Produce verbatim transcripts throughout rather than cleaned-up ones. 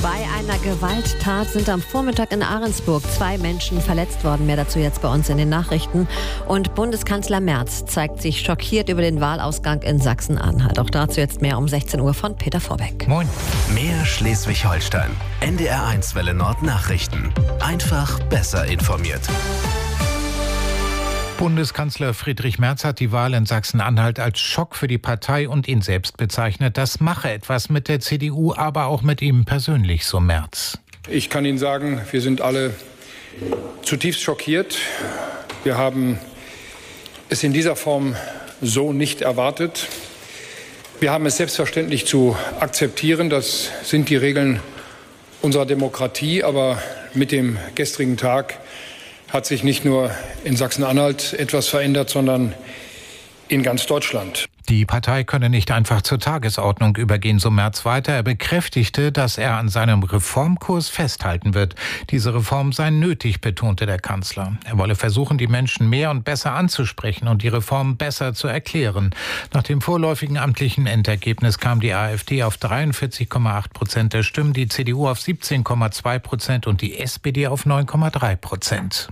Bei einer Gewalttat sind am Vormittag in Ahrensburg zwei Menschen verletzt worden. Mehr dazu jetzt bei uns in den Nachrichten. Und Bundeskanzler Merz zeigt sich schockiert über den Wahlausgang in Sachsen-Anhalt. Auch dazu jetzt mehr um sechzehn Uhr von Peter Vorbeck. Moin. Mehr Schleswig-Holstein. N D R eins Welle Nord Nachrichten. Einfach besser informiert. Bundeskanzler Friedrich Merz hat die Wahl in Sachsen-Anhalt als Schock für die Partei und ihn selbst bezeichnet. Das mache etwas mit der C D U, aber auch mit ihm persönlich, so Merz. Ich kann Ihnen sagen, wir sind alle zutiefst schockiert. Wir haben es in dieser Form so nicht erwartet. Wir haben es selbstverständlich zu akzeptieren. Das sind die Regeln unserer Demokratie. Aber mit dem gestrigen Tag hat sich nicht nur in Sachsen-Anhalt etwas verändert, sondern in ganz Deutschland. Die Partei könne nicht einfach zur Tagesordnung übergehen, so Merz weiter. Er bekräftigte, dass er an seinem Reformkurs festhalten wird. Diese Reform sei nötig, betonte der Kanzler. Er wolle versuchen, die Menschen mehr und besser anzusprechen und die Reform besser zu erklären. Nach dem vorläufigen amtlichen Endergebnis kam die AfD auf dreiundvierzig Komma acht Prozent der Stimmen, die C D U auf siebzehn Komma zwei Prozent und die S P D auf neun Komma drei Prozent.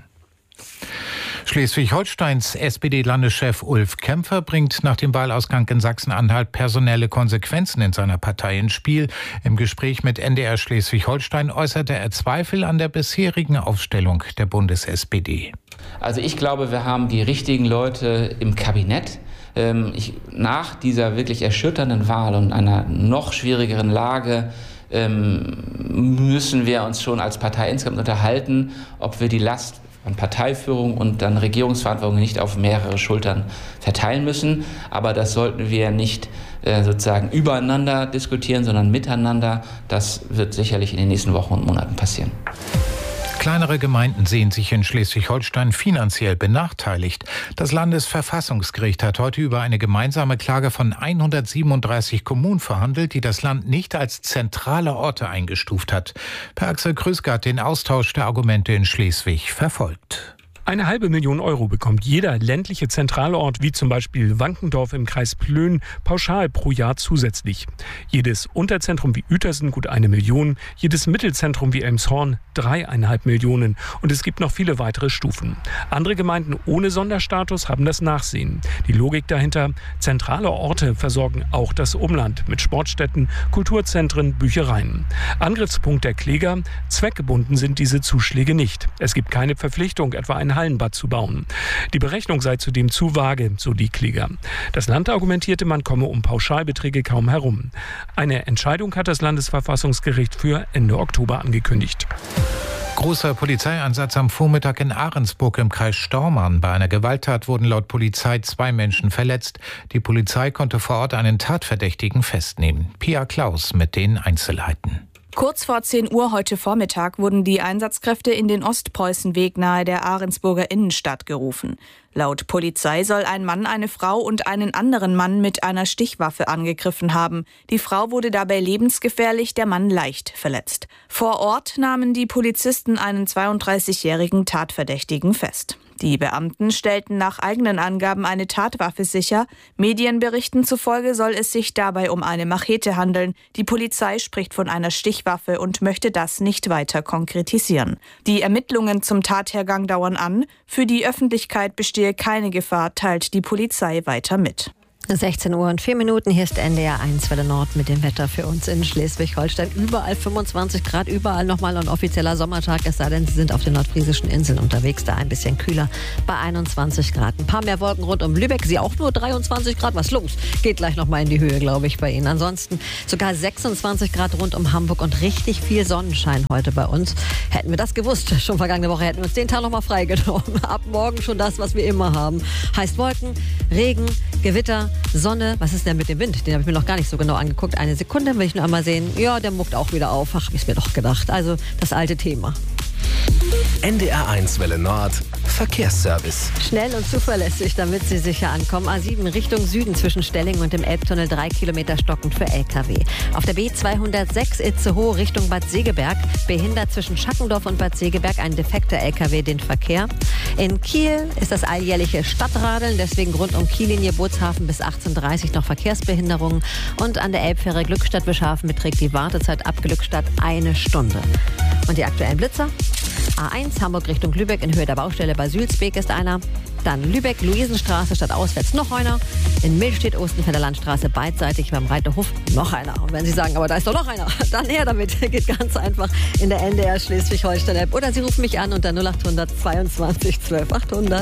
Schleswig-Holsteins S P D-Landeschef Ulf Kämpfer bringt nach dem Wahlausgang in Sachsen-Anhalt personelle Konsequenzen in seiner Partei ins Spiel. Im Gespräch mit N D R Schleswig-Holstein äußerte er Zweifel an der bisherigen Aufstellung der Bundes-S P D. Also ich glaube, wir haben die richtigen Leute im Kabinett. Ich, nach dieser wirklich erschütternden Wahl und einer noch schwierigeren Lage müssen wir uns schon als Partei insgesamt unterhalten, ob wir die Last von Parteiführung und dann Regierungsverantwortung nicht auf mehrere Schultern verteilen müssen. Aber das sollten wir nicht äh, sozusagen übereinander diskutieren, sondern miteinander. Das wird sicherlich in den nächsten Wochen und Monaten passieren. Kleinere Gemeinden sehen sich in Schleswig-Holstein finanziell benachteiligt. Das Landesverfassungsgericht hat heute über eine gemeinsame Klage von hundertsiebenunddreißig Kommunen verhandelt, die das Land nicht als zentrale Orte eingestuft hat. Per Axel Krüsker hat den Austausch der Argumente in Schleswig verfolgt. Eine halbe Million Euro bekommt jeder ländliche zentrale Ort, wie zum Beispiel Wankendorf im Kreis Plön, pauschal pro Jahr zusätzlich. Jedes Unterzentrum wie Uetersen gut eine Million, jedes Mittelzentrum wie Elmshorn dreieinhalb Millionen. Und es gibt noch viele weitere Stufen. Andere Gemeinden ohne Sonderstatus haben das Nachsehen. Die Logik dahinter: zentrale Orte versorgen auch das Umland mit Sportstätten, Kulturzentren, Büchereien. Angriffspunkt der Kläger: zweckgebunden sind diese Zuschläge nicht. Es gibt keine Verpflichtung, etwa ein Hallenbad zu bauen. Die Berechnung sei zudem zu vage, so die Kläger. Das Land argumentierte, man komme um Pauschalbeträge kaum herum. Eine Entscheidung hat das Landesverfassungsgericht für Ende Oktober angekündigt. Großer Polizeieinsatz am Vormittag in Ahrensburg im Kreis Stormarn. Bei einer Gewalttat wurden laut Polizei zwei Menschen verletzt. Die Polizei konnte vor Ort einen Tatverdächtigen festnehmen. Pia Klaus mit den Einzelheiten. Kurz vor zehn Uhr heute Vormittag wurden die Einsatzkräfte in den Ostpreußenweg nahe der Ahrensburger Innenstadt gerufen. Laut Polizei soll ein Mann eine Frau und einen anderen Mann mit einer Stichwaffe angegriffen haben. Die Frau wurde dabei lebensgefährlich, der Mann leicht verletzt. Vor Ort nahmen die Polizisten einen zweiunddreißigjährigen Tatverdächtigen fest. Die Beamten stellten nach eigenen Angaben eine Tatwaffe sicher. Medienberichten zufolge soll es sich dabei um eine Machete handeln. Die Polizei spricht von einer Stichwaffe und möchte das nicht weiter konkretisieren. Die Ermittlungen zum Tathergang dauern an. Für die Öffentlichkeit bestehe keine Gefahr, teilt die Polizei weiter mit. sechzehn Uhr und vier Minuten, hier ist N D R eins Welle Nord mit dem Wetter für uns in Schleswig-Holstein. Überall fünfundzwanzig Grad, überall nochmal ein offizieller Sommertag, es sei denn, Sie sind auf den nordfriesischen Inseln unterwegs, da ein bisschen kühler bei einundzwanzig Grad. Ein paar mehr Wolken rund um Lübeck, Sie auch nur dreiundzwanzig Grad, was los? Geht gleich nochmal in die Höhe, glaube ich, bei Ihnen. Ansonsten sogar sechsundzwanzig Grad rund um Hamburg und richtig viel Sonnenschein heute bei uns. Hätten wir das gewusst, schon vergangene Woche hätten wir uns den Tag nochmal freigenommen. Ab morgen schon das, was wir immer haben. Heißt Wolken, Regen, Gewitter, Sonne. Was ist denn mit dem Wind? Den habe ich mir noch gar nicht so genau angeguckt. Eine Sekunde will ich nur einmal sehen. Ja, der muckt auch wieder auf. Ach, hab ich mir doch gedacht. Also das alte Thema. N D R eins Welle Nord Verkehrsservice. Schnell und zuverlässig, damit Sie sicher ankommen. A sieben Richtung Süden zwischen Stellingen und dem Elbtunnel, drei Kilometer stockend für L K W. Auf der B zweihundertsechs Itzehoe Richtung Bad Segeberg behindert zwischen Schackendorf und Bad Segeberg ein defekter L K W den Verkehr. In Kiel ist das alljährliche Stadtradeln, deswegen rund um Kiellinie Bootshafen bis achtzehn Uhr dreißig noch Verkehrsbehinderungen. Und an der Elbfähre Glückstadt-Wischhafen beträgt die Wartezeit ab Glückstadt eine Stunde. Und die aktuellen Blitzer? A eins Hamburg Richtung Lübeck in Höhe der Baustelle bei Sülzbeek ist einer. Dann Lübeck-Luisenstraße statt auswärts noch einer. In Millstedt-Ostenfelder Landstraße beidseitig beim Reiterhof noch einer. Und wenn Sie sagen, aber da ist doch noch einer, dann her damit. Geht ganz einfach in der N D R Schleswig-Holstein-App. Oder Sie rufen mich an unter null acht hundert zweiundzwanzig zwölf achthundert.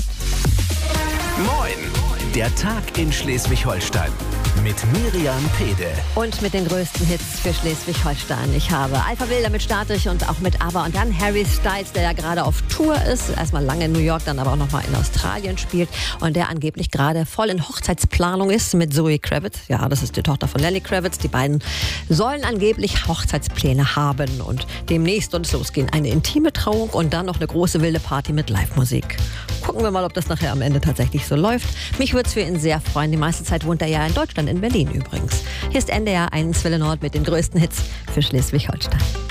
Moin, der Tag in Schleswig-Holstein. Mit Miriam Pede. Und mit den größten Hits für Schleswig-Holstein. Ich habe Alpha Will, damit starte ich, und auch mit ABBA. Und dann Harry Styles, der ja gerade auf Tour ist. Erstmal lange in New York, dann aber auch nochmal in Australien spielt. Und der angeblich gerade voll in Hochzeitsplanung ist mit Zoe Kravitz. Ja, das ist die Tochter von Lenny Kravitz. Die beiden sollen angeblich Hochzeitspläne haben. Und demnächst soll es losgehen. Eine intime Trauung und dann noch eine große wilde Party mit Live-Musik. Gucken wir mal, ob das nachher am Ende tatsächlich so läuft. Mich würde es für ihn sehr freuen. Die meiste Zeit wohnt er ja in Deutschland, in Berlin übrigens. Hier ist N D R eins Welle Nord mit den größten Hits für Schleswig-Holstein.